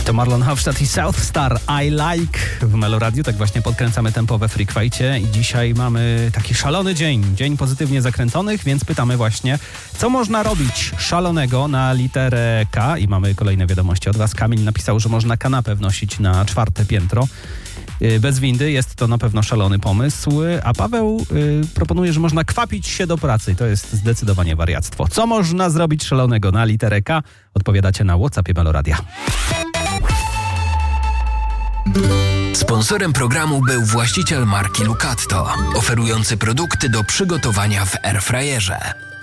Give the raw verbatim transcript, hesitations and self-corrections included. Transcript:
To Marlon Hofstadt i South Star, I Like w Meloradiu. Tak właśnie podkręcamy tempo we Freakwajcie i dzisiaj mamy taki szalony dzień, dzień pozytywnie zakręconych, więc pytamy właśnie, co można robić szalonego na literę K i mamy kolejne wiadomości od was. Kamil napisał, że można kanapę wnosić na czwarte piętro bez windy, jest to na pewno szalony pomysł, a Paweł y, proponuje, że można kwapić się do pracy. To jest zdecydowanie wariactwo. Co można zrobić szalonego na literę K? Odpowiadacie na WhatsAppie Meloradia. Sponsorem programu był właściciel marki Lucatto, oferujący produkty do przygotowania w airfryerze.